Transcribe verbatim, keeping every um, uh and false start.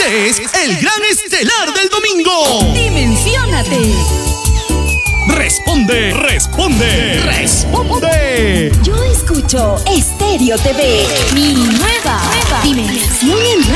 Este es el gran estelar del domingo. Dimensiónate. Responde, responde, responde. Yo escucho Estéreo T V, mi nueva, nueva dimensión en radio.